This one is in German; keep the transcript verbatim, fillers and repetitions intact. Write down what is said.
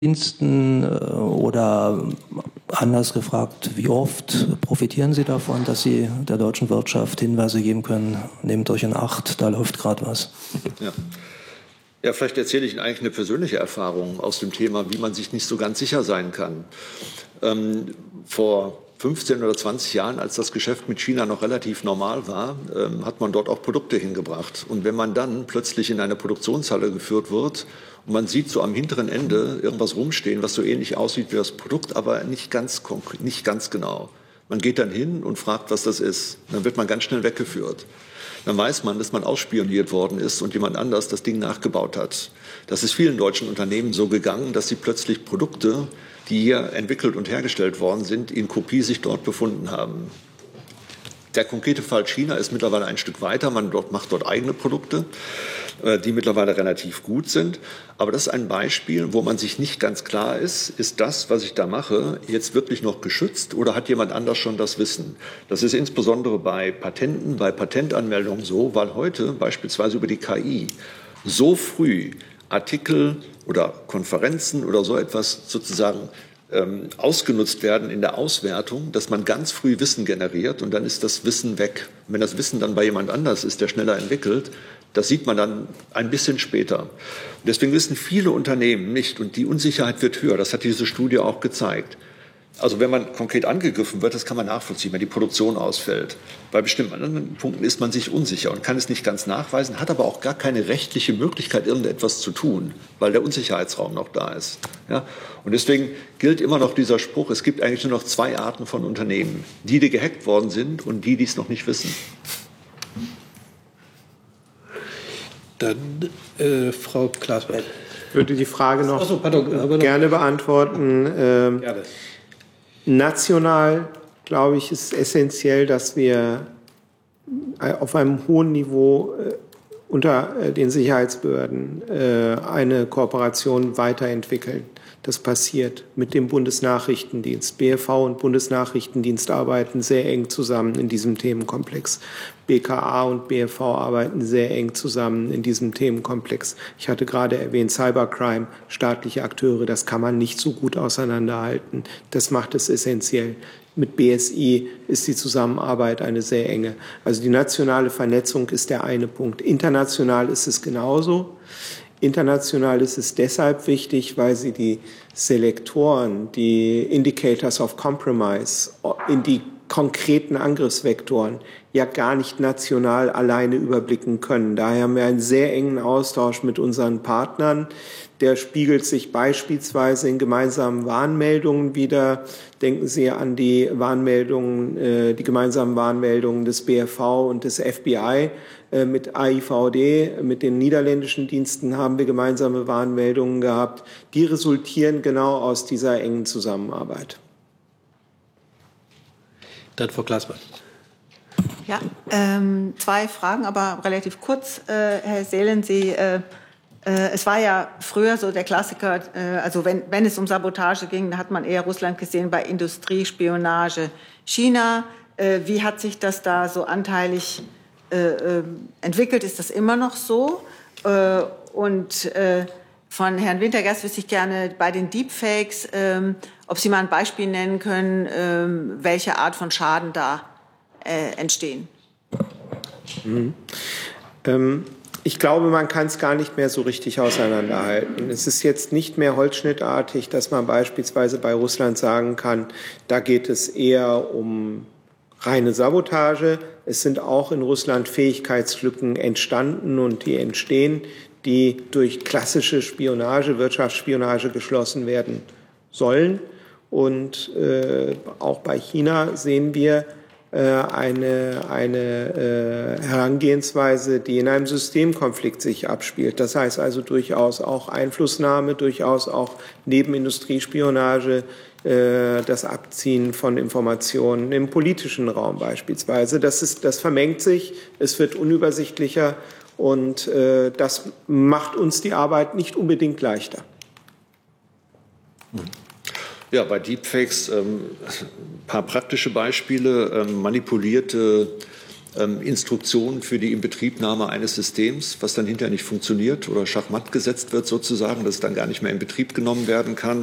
Diensten oder anders gefragt, wie oft profitieren Sie davon, dass Sie der deutschen Wirtschaft Hinweise geben können, nehmt euch in Acht, da läuft gerade was? Ja. ja, vielleicht erzähle ich Ihnen eigentlich eine persönliche Erfahrung aus dem Thema, wie man sich nicht so ganz sicher sein kann. Ähm, vor fünfzehn oder zwanzig Jahren, als das Geschäft mit China noch relativ normal war, ähm, hat man dort auch Produkte hingebracht. Und wenn man dann plötzlich in eine Produktionshalle geführt wird und man sieht so am hinteren Ende irgendwas rumstehen, was so ähnlich aussieht wie das Produkt, aber nicht ganz konkret, nicht ganz genau. Man geht dann hin und fragt, was das ist. Dann wird man ganz schnell weggeführt. Dann weiß man, dass man ausspioniert worden ist und jemand anders das Ding nachgebaut hat. Das ist vielen deutschen Unternehmen so gegangen, dass sie plötzlich Produkte, die hier entwickelt und hergestellt worden sind, in Kopie sich dort befunden haben. Der konkrete Fall China ist mittlerweile ein Stück weiter. Man dort macht dort eigene Produkte, die mittlerweile relativ gut sind. Aber das ist ein Beispiel, wo man sich nicht ganz klar ist, ist das, was ich da mache, jetzt wirklich noch geschützt oder hat jemand anders schon das Wissen? Das ist insbesondere bei Patenten, bei Patentanmeldungen so, weil heute beispielsweise über die K I so früh Artikel oder Konferenzen oder so etwas sozusagen ähm, ausgenutzt werden in der Auswertung, dass man ganz früh Wissen generiert und dann ist das Wissen weg. Und wenn das Wissen dann bei jemand anders ist, der schneller entwickelt, das sieht man dann ein bisschen später. Und deswegen wissen viele Unternehmen nicht und die Unsicherheit wird höher. Das hat diese Studie auch gezeigt. Also wenn man konkret angegriffen wird, das kann man nachvollziehen, wenn die Produktion ausfällt. Bei bestimmten anderen Punkten ist man sich unsicher und kann es nicht ganz nachweisen, hat aber auch gar keine rechtliche Möglichkeit, irgendetwas zu tun, weil der Unsicherheitsraum noch da ist. Ja? Und deswegen gilt immer noch dieser Spruch, es gibt eigentlich nur noch zwei Arten von Unternehmen. Die, die gehackt worden sind und die, die es noch nicht wissen. Dann äh, Frau Klaasberg. Ich würde die Frage noch so, pardon, gerne beantworten. Ähm, gerne. National, glaube ich, ist essentiell, dass wir auf einem hohen Niveau äh, unter äh, den Sicherheitsbehörden äh, eine Kooperation weiterentwickeln. Das passiert mit dem Bundesnachrichtendienst. B F V und Bundesnachrichtendienst arbeiten sehr eng zusammen in diesem Themenkomplex. B K A und B F V arbeiten sehr eng zusammen in diesem Themenkomplex. Ich hatte gerade erwähnt, Cybercrime, staatliche Akteure, das kann man nicht so gut auseinanderhalten. Das macht es essentiell. Mit B S I ist die Zusammenarbeit eine sehr enge. Also die nationale Vernetzung ist der eine Punkt. International ist es genauso. International ist es deshalb wichtig, weil sie die Selektoren, die Indicators of Compromise in die konkreten Angriffsvektoren ja gar nicht national alleine überblicken können. Daher haben wir einen sehr engen Austausch mit unseren Partnern. Der spiegelt sich beispielsweise in gemeinsamen Warnmeldungen wider. Denken Sie an die Warnmeldungen, äh, die gemeinsamen Warnmeldungen des B F V und des F B I. Äh, mit A I V D, mit den niederländischen Diensten haben wir gemeinsame Warnmeldungen gehabt. Die resultieren genau aus dieser engen Zusammenarbeit. Dann Frau Klaasberg. Ja, ähm, zwei Fragen, aber relativ kurz. Äh, Herr Seelen, Sie, äh, äh, es war ja früher so der Klassiker, äh, also wenn, wenn es um Sabotage ging, da hat man eher Russland gesehen bei Industriespionage. China, äh, wie hat sich das da so anteilig äh, äh, entwickelt? Ist das immer noch so? Äh, und äh, von Herrn Wintergerst wüsste ich gerne bei den Deepfakes, ähm, ob Sie mal ein Beispiel nennen können, ähm, welche Art von Schaden da äh, entstehen. Mhm. Ähm, ich glaube, man kann es gar nicht mehr so richtig auseinanderhalten. Es ist jetzt nicht mehr holzschnittartig, dass man beispielsweise bei Russland sagen kann, da geht es eher um reine Sabotage. Es sind auch in Russland Fähigkeitslücken entstanden und die entstehen, die durch klassische Spionage, Wirtschaftsspionage geschlossen werden sollen. Und äh, auch bei China sehen wir äh, eine, eine äh, Herangehensweise, die in einem Systemkonflikt sich abspielt. Das heißt also durchaus auch Einflussnahme, durchaus auch neben Industriespionage, äh, das Abziehen von Informationen im politischen Raum beispielsweise. Das, ist, das vermengt sich, es wird unübersichtlicher und äh, das macht uns die Arbeit nicht unbedingt leichter. Ja, bei Deepfakes ähm, ein paar praktische Beispiele. Ähm, manipulierte ähm, Instruktionen für die Inbetriebnahme eines Systems, was dann hinterher nicht funktioniert oder schachmatt gesetzt wird sozusagen, dass es dann gar nicht mehr in Betrieb genommen werden kann.